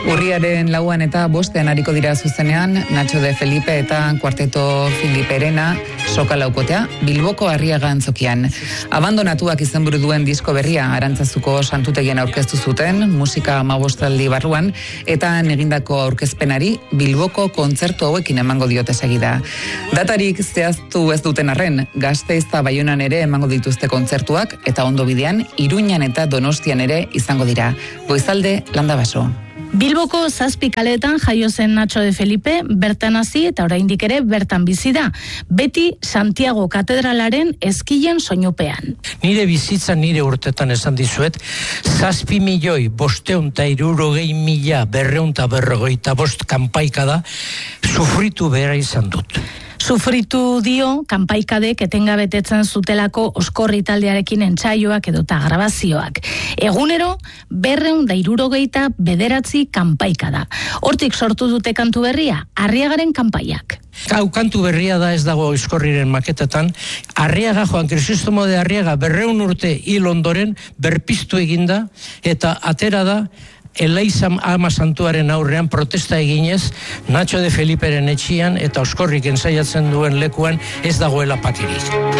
Urriaren 4 eta 5 ariko dira zuzenean, Nacho de Felipe eta Kuarteto Filiperena soka laukotea Bilboko Arriaga antzokian. Abandonatuak izenburu duen disko berria Arantzazuko santutegian aurkeztu zuten, musika 15 barruan, eta egindako aurkezpenari Bilboko kontzertu hauekin emango diote segida. Datarik zehaztu ez duten arren, Gasteiz eta Baionan ere emango dituzte kontzertuak, eta ondo bidean, Iruñan eta Donostian ere izango dira. Goizalde, Landabaso. Bilboko 7 kaleetan jaio zen Nacho de Felipe, bertan hasi eta oraindik ere bertan bizi da. Beti Santiago katedralaren ezkilen soinupean. Nire bizitza nire urtetan esan dizuet, 7.563.245 kanpaikada sufritu behar izan dut. Sufritu dio kanpaikadek etengabetetzen zutelako Oskorri taldearekin entsaioak edota grabazioak. Egunero 269 kanpaikada. Hortik sortu dute kantu berria, Arriagaren kanpaiak. Kantu berria da, ez dago Oskorriren maketetan. Arriaga, Juan Crisostomo de Arriaga 200 urte hil ondoren berpiztu eginda eta atera da Elaiza ama santuaren aurrean protesta eginez, Nacho de Feliperen etxian eta Oskorrik ensaiatzen duen lekuan ez dagoela pakirik.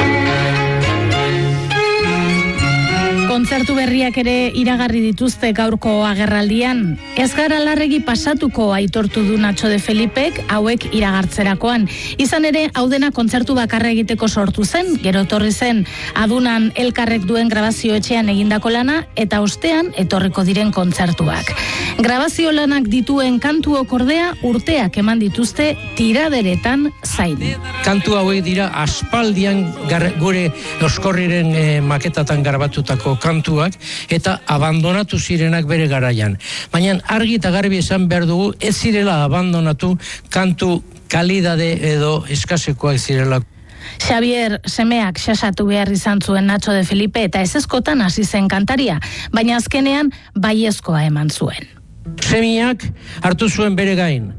Kontzertu berriak ere iragarri dituzte gaurko agerraldian. Ez gara larregi pasatuko aitortu du Nacho de Felipek hauek iragartzerakoan. Izan ere, hau dena kontzertu bakarra egiteko sortu zen, gero etorri zen adunan elkarrek duen grabazio etxean egindako lana eta ostean etorriko diren kontzertuak. Grabazio lanak dituen kantuok ordea urteak eman dituzte tiraderetan zain. Kantu hauek dira aspaldian gure Oskorriren maketatan grabatutako kantuak eta abandonatu zirenak bere garaian. Baina argi eta garbi esan behar dugu ez zirela abandonatu kantu kalidade edo eskasekoak zirela. Xavier semeak xasatu behar izan zuen Nacho de Felipe eta ezezkotan hasi zen kantaria, baina azkenean baiezkoa eman zuen. Semiak hartu zuen bere gain.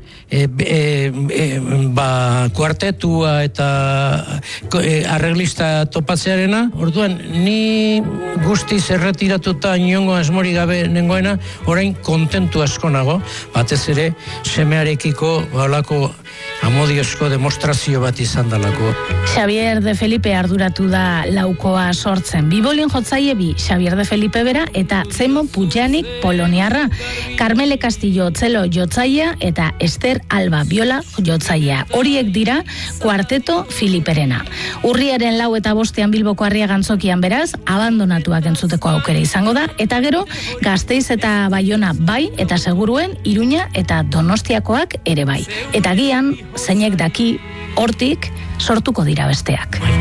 Kuartetua eta arreglista topatzearena, orduan ni guztiz erretiratuta inongo asmori gabe nengoena, orain kontentu asko nago, batez ere semearekiko halako amodiozko demostrazio bat izan dalako. Xavier de Felipe arduratu da laukoa sortzen. Bibolin jotzaile bi, Xavier de Felipe bera eta Zemo Pujanik poloniarra, Carmele Castillo Otzelo jotzailea eta Ester Alba Biola jotzailea. Horiek dira Kuarteto Filiperena. Urriaren 4 eta 5 Bilboko Arriaga antzokian beraz, abandonatuak entzuteko aukera izango da, eta gero Gasteiz eta Baiona bai, eta seguruen Iruña eta Donostiakoak ere bai. Eta gian, zeinek daki, hortik sortuko dira besteak.